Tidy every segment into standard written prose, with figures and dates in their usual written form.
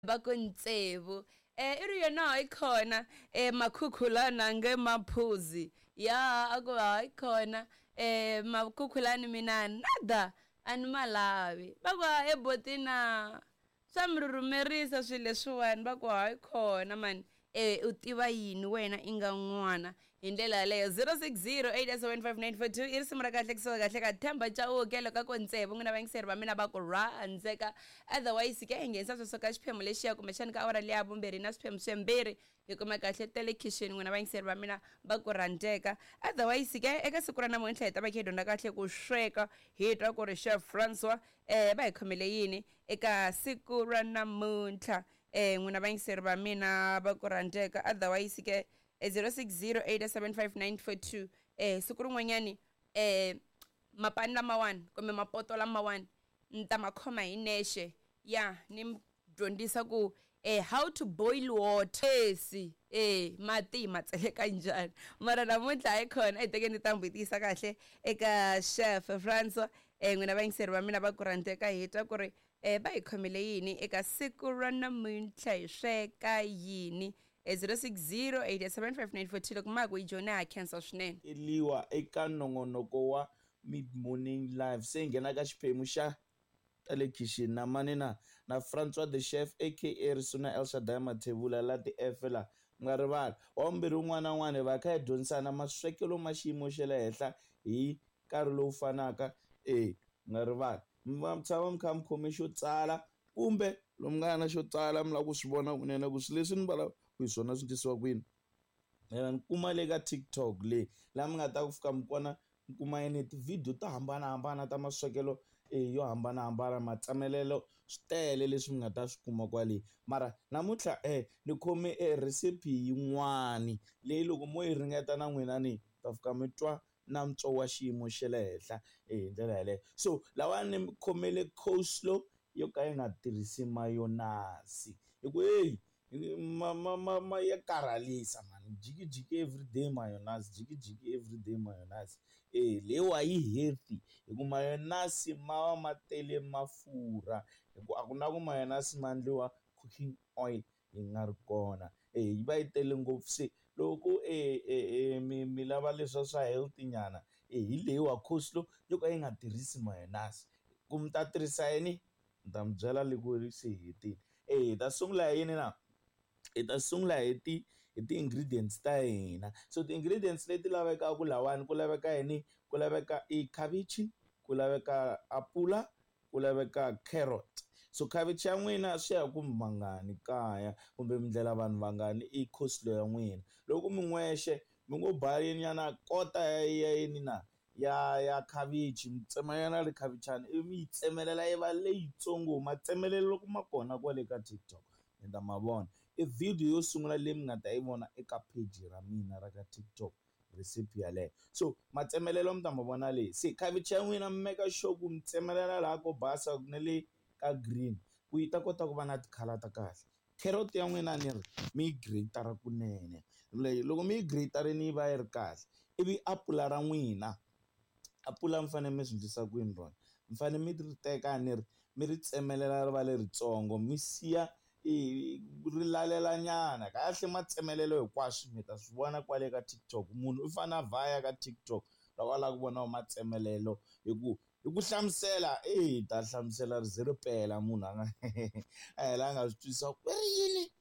bakuntsevu iri yona ikhona makhukhulana ngemaphuzi ya akuba ikhona makhukhulani mina nada animalavi bakwa ebotina swa mi rhumerisa swilo leswiwani va ku hayi khona mani u tiva yini wena i nga n'wana hi ndlela yaleyo 060 i risimu ra kahle kusuka kahle ka Themba Chauke loko ko ntsevu n'wina vayingiseri va mina va ku rhandzeka otherwise ke nghenisa sweswo ka xiphemu lexiya kumbexani ka awara leya vumbirhi na swiphemu swembirhi hi kuma kahle telekixini n'wina vayingiseri va mina va ku rhandzeka otherwise ke eka siku ra namuntlha hi ta va khe hi dyondza kahle ku sweka hi twa ku ri chef Francois va hi khomele yini eka siku ra namuntlha n'wina vayingiseri va mina va ku rhandzeka otherwise ke 0608759242 siku rin'wanyani mapani lamawani kumbe mapoto lamawani ni ta ma khoma hi nexe ya ni mi dyondzisa ku how to boil water mati ma tseleka njhani mara namuntlha hi khona hi teke ni ta mi vutisa kahle eka chef Francois n'wina vayingiseri va mina va ku rhandzeka hi twa ku ri va hi khomele yini eka siku ra namuntlha hi sweka yini 0608759242 loko ma ku yi joni ha khensa swinene iliwa eka nongonoko wa Mid Morning Live se nghena ka xiphemu xa telekixini na mani na Francois the chef aka Risuna El Shaddai Mathebula la ti efela nga rivali wa vumbirhi un'wana na un'wana va kha hi dyondzisana maswekelo ma xiyimo xa le henhla hi nkarhi lowu fanaka nga rivali mi tshama mi kha mi khome xo tsala kumbe lomu nga na xo tsala mi lava ku swi vona kunene ku swi leswi ni vulavula ku hi swona swi tisiwa kwini ni kuma le ka TikTok leyi laha mi nga ta ku fika mi kona mi kuma yini tivhidiyo to hambanahambana ta maswekelo yo hambanahambana matsamelelo swi tele leswi mi nga ta swi kuma kwale mara namuntlha ni khome recipe yin'wani leyi loko mo yi ringeta na n'wina ni ta fika mi twa nantswo wa xiyimo xa le henhla hi ndlela yaleyo so lawa ni khomele coleslaw yo ka yi nga tirhisi mayonnaise hi ku ma ya karhalisa mani jikijiki everyday mayonnaise jikijiki everyday mayonnaise lewa yi healthy hi ku mayonnaise ma va ma tele mafurha hi ku a ku na ku mayonnaise ma endliwa cooking oil yi nga ri kona yi va yi tele ngopfu se loko mi lava leswa swa healthy nyana hi leyiwa coleslaw yo ka yi nga tirhisi mayonnaise ku mi ta tirhisa yini ni ta mi byela loko ri se hetile hi ta sungula hi yini na hi ta sungula hi ti-ingredients ta hina so ti-ingredients leti lavekaka lawani ku laveka yini ku laveka khavichi ku laveka apula ku laveka carrot so khavichi ya n'wina swi ya ku mi vangani kaya kumbe mi ndlela vanhu vangani i coleslaw ya n'wina loko mi n'wexe mi ngo nyana kota ya yini na ya khavichi mi tsemelela ri khavichana ivi mi yi tsemelela yi va leyitsongo matsemelelo loko ma kona kwale ka TikTok ni ta ma vona i video yo sungula leyi mi nga ta yi vona eka page ra mina ra ka TikTok recipe yaleyo so matsemelelo mi ta ma vona leyi se khavichi ya n'wina mi make sure ku mi tsemelela laha ko basa na le ka green ku yi ta kota ku va na tikhala ta kahle carrot ya n'wina ni ri mi yi grate-ra kunene loko mi yi grate-rini yi va yi ri kahle ivi apula ra n'wina apula mi fanele mi swi endlisa ku yini rona mi fanele mi ri teka ni ri mi ri tsemelela ri va leritsongo mi siya ri lalela nyana kahle matsemelelo hinkwaswo mi ta swi vona kwale ka TikTok munhu u fanele a vhaya ka TikTok loko a lava ku vona matsemelelo hi ku hlamusela ta hlamusela ri ze ri pela munhu a nga a hela a nga swi twisisa ku ri yini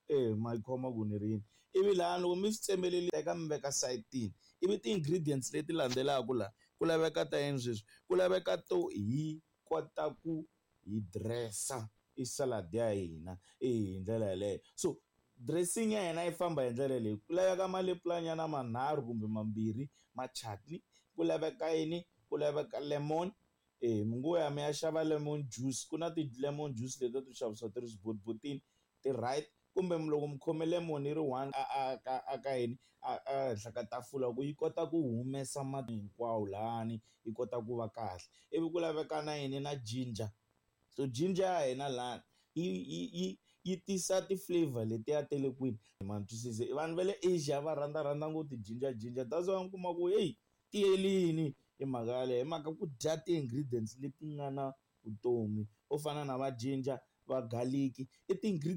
ma yi khoma ku ni ri yini ivi laha loko mi swi tsemeleli teka mi veka sayitini ivi ti-ingredients leti landzelaka laha ku laveka ta yini sweswi ku laveka to hi kota ku hi dressa i salad ya hina hi ndlela yaleyo so dressing ya hina yi famba hi ndlela leyi ku laveka maleplanyana manharhu kumbe mambirhi ma chutney ku laveka yini ku laveka lemon mi ngo ya mi ya xava lemon juice ku na ti-lemon juice leti to xavisiwa ti ri swibotibotini ti-right kumbe loko mi khome lemon yi ri one a ka yini a henhla ka tafula ku yi kota ku humesa mati hinkwawo lahani yi kota ku va kahle ivi ku laveka na yini na ginger so ginger ya hina lani yi tisa ti-flavor letiya tele kwini ma twisise vanhu va le Asia va rhandza ngopfu ti-ginger that's why mi kuma ku ti helini hi mhaka yaleyo hi mhaka ku dya ti-ingredients leti nga na vutomi wo fana na va ginger va garlic i ti-ingredients